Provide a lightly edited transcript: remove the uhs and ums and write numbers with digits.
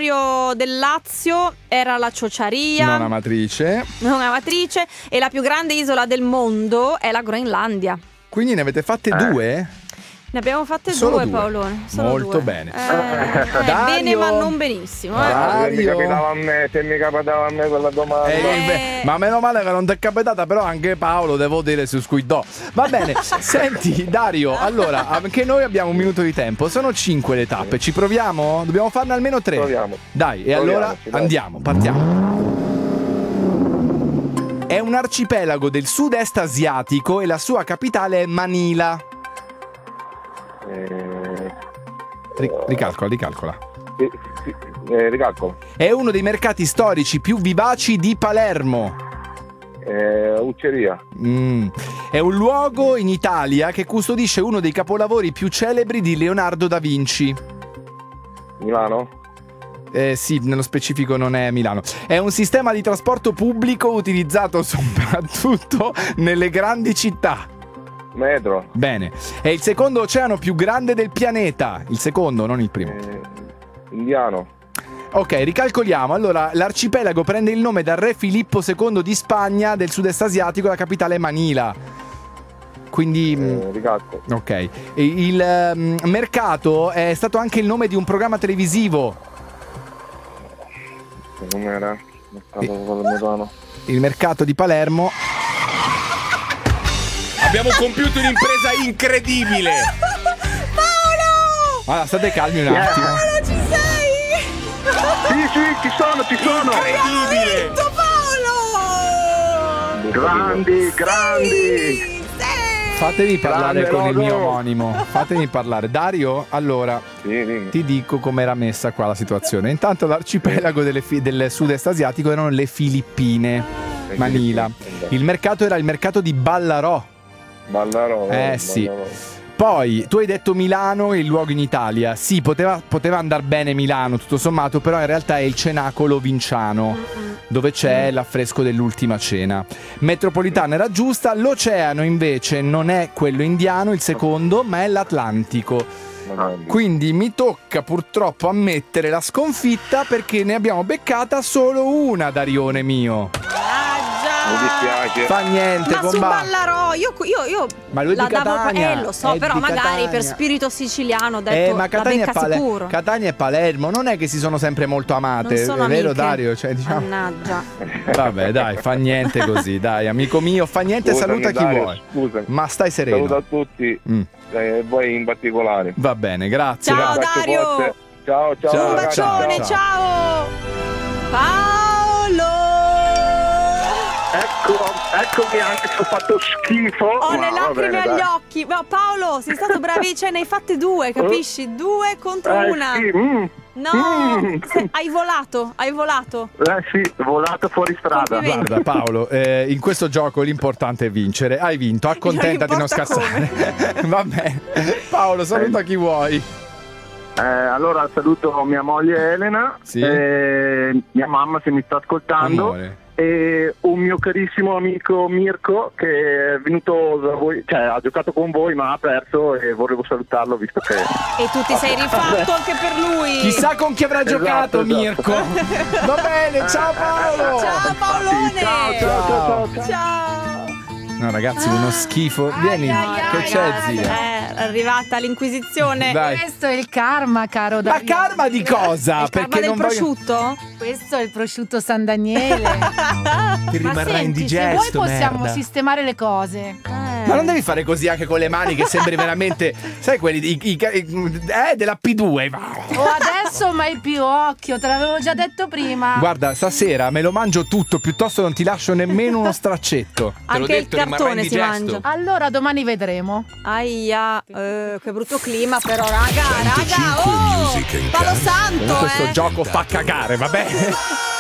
territorio del Lazio era la Ciociaria, non amatrice, e la più grande isola del mondo è la Groenlandia. quindi ne avete fatte 2? Ne abbiamo fatte Solo 2, due. Paolone. Solo Molto 2. bene. Bene, Dario. ma non benissimo. Dario. Se mi capitava a me quella domanda. Ma meno male che non ti è capitata, però anche Paolo devo dire su squidò. Va bene, senti Dario, allora anche noi abbiamo un minuto di tempo, sono 5 le tappe, ci proviamo? Dobbiamo farne almeno 3. Proviamo. Dai, e Proviamoci, allora dai. andiamo, partiamo. È un arcipelago del sud-est asiatico e la sua capitale è Manila. Ricalcola. Ricalcolo. È uno dei mercati storici più vivaci di Palermo. Ucceria. È un luogo in Italia che custodisce uno dei capolavori più celebri di Leonardo da Vinci. Milano. Sì, nello specifico non è Milano. È un sistema di trasporto pubblico utilizzato soprattutto nelle grandi città. Metro. Bene. È il secondo oceano più grande del pianeta. Il secondo, non il primo. Indiano. Ok, ricalcoliamo. Allora, l'arcipelago prende il nome dal re Filippo II di Spagna del sud-est asiatico, la capitale è Manila. Quindi Ricalcolo. ok. E il mercato è stato anche il nome di un programma televisivo. Non era Milano. Il mercato di Palermo. Abbiamo compiuto un'impresa incredibile. Paolo! Allora, state calmi un attimo. Paolo, ci sei? Sì, ci sono. Incredibile. Paolo! Grandi. Sì! Fatemi parlare Grande con il mio Rodo. omonimo. Fatemi parlare. Dario, allora Sì. ti dico com'era messa qua la situazione. Intanto l'arcipelago del sud-est asiatico erano le Filippine, Manila. Il mercato era il mercato di Ballarò. Ballarò. Sì. Poi tu hai detto Milano, il luogo in Italia. Sì, poteva andare bene Milano tutto sommato, però in realtà è il Cenacolo Vinciano, dove c'è l'affresco dell'Ultima Cena. Metropolitana era giusta, l'oceano invece non è quello indiano, il secondo, ma è l'Atlantico. Quindi mi tocca purtroppo ammettere la sconfitta perché ne abbiamo beccata solo una, Darione mio. Mi dispiace. Fa niente, Ma su comba. Ballarò io Ma lui è la di Catania. lo so, è però di magari Catania. per spirito siciliano ho detto Ma la Catania becca sicuro. Catania e Palermo non è che si sono sempre molto amate, Non sono è vero amiche. Dario? Cioè, diciamo... Mannaggia. Vabbè, dai, fa niente così, dai, amico mio, fa niente, Scusami, saluta chi Dario, vuoi. scusami. Ma stai sereno. Saluto a tutti, voi in particolare. Va bene, grazie. Ciao, Un abbraccio Dario. forte. Ciao. Un ragazzi. bacione, ciao. Paolo! Eccomi anche se ho fatto schifo. Ho Ma le va lacrime bene, agli dai. occhi. Ma Paolo, sei stato bravi, ce ne hai fatte 2, capisci? 2 contro una. Sì, No, hai volato. sì, volato fuori strada. Complimenti. Guarda Paolo, in questo gioco l'importante è vincere. Hai vinto, accontentati, non importa scassare. Va bene. Paolo, saluta chi vuoi. Allora saluto mia moglie Elena, Sì. mia mamma se mi sta ascoltando. Amore. E un mio carissimo amico Mirko che è venuto da voi, cioè ha giocato con voi ma ha perso e volevo salutarlo visto che E tu ti sei rifatto anche per lui. Chissà con chi avrà giocato esatto. Mirko. Va bene, ciao Paolo. Ciao Paolone. Ciao. Ciao. No ragazzi, uno schifo. Vieni, che c'è zia? È arrivata l'inquisizione. Dai. Questo è il karma, caro Ma Dario. karma di cosa? Il karma del prosciutto? Questo è il prosciutto San Daniele. Ti Ma rimarrà senti, indigesto, se vuoi possiamo merda. sistemare le cose. Ma non devi fare così anche con le mani che sembri veramente, sai quelli della P2. O adesso mai più occhio, te l'avevo già detto prima. Guarda, stasera me lo mangio tutto, piuttosto non ti lascio nemmeno uno straccetto. Anche il cartone si mangia. Allora domani vedremo. Aia, che brutto clima però, raga, oh, Palo Santo, Questo gioco fa cagare, va bene?